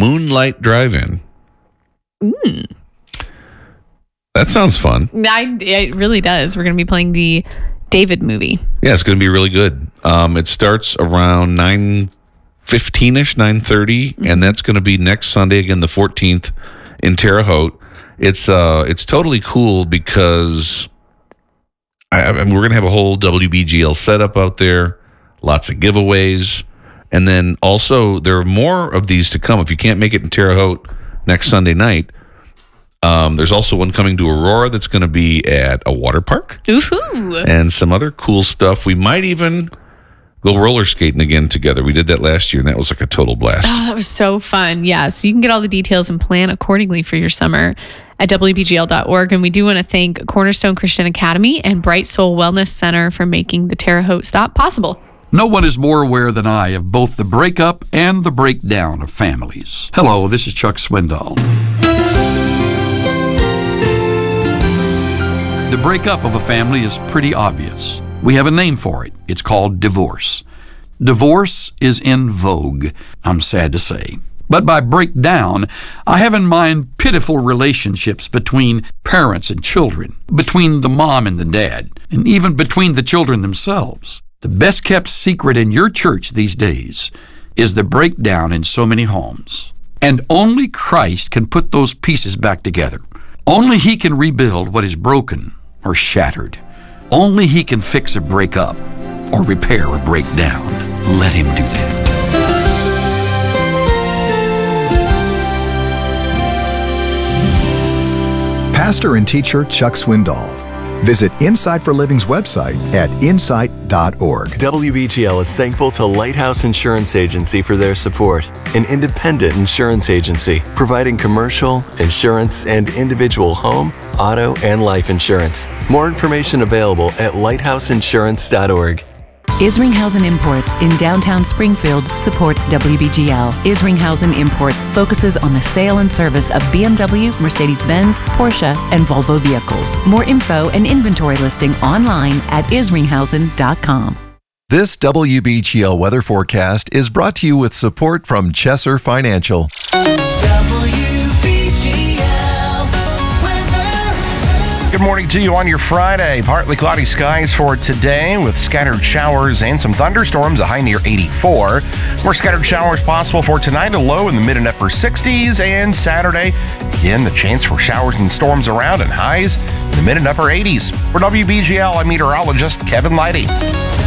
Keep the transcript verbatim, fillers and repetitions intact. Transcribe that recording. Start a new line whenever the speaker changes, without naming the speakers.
Moonlight Drive-In.
Mm.
That sounds fun.
I, it really does. We're going to be playing the David movie.
Yeah, it's going to be really good. Um, it starts around nine fifteen-ish, nine thirty, mm-hmm. and that's going to be next Sunday, again, the fourteenth, in Terre Haute. It's uh, it's totally cool because I, I mean, we're going to have a whole W B G L setup out there, lots of giveaways, and then also there are more of these to come. If you can't make it in Terre Haute next Sunday night, Um, there's also one coming to Aurora that's going to be at a water park.
Ooh.
And some other cool stuff. We might even go roller skating again together. We did that last year, and that was like a total blast.
Oh, that was so fun. Yeah, so you can get all the details and plan accordingly for your summer at W B G L dot org. And we do want to thank Cornerstone Christian Academy and Bright Soul Wellness Center for making the Terre Haute stop possible.
No one is more aware than I of both the breakup and the breakdown of families. Hello, this is Chuck Swindoll. The breakup of a family is pretty obvious. We have a name for it. It's called divorce. Divorce is in vogue, I'm sad to say. But by breakdown, I have in mind pitiful relationships between parents and children, between the mom and the dad, and even between the children themselves. The best kept secret in your church these days is the breakdown in so many homes. And only Christ can put those pieces back together. Only He can rebuild what is broken or shattered. Only He can fix a breakup or repair a breakdown. Let Him do that.
Pastor and teacher Chuck Swindoll. Visit Insight for Living's website at insight dot org.
W B G L is thankful to Lighthouse Insurance Agency for their support, an independent insurance agency providing commercial, insurance, and individual home, auto, and life insurance. More information available at lighthouse insurance dot org.
Isringhausen Imports in downtown Springfield supports W B G L. Isringhausen Imports focuses on the sale and service of B M W, Mercedes-Benz, Porsche, and Volvo vehicles. More info and inventory listing online at isringhausen dot com.
This W B G L weather forecast is brought to you with support from Chesser Financial.
Good morning to you on your Friday. Partly cloudy skies for today with scattered showers and some thunderstorms, a high near eighty-four. More scattered showers possible for tonight, a low in the mid and upper sixties. And Saturday, again, the chance for showers and storms around and highs in the mid and upper eighties. For W B G L, I'm meteorologist Kevin Leidy.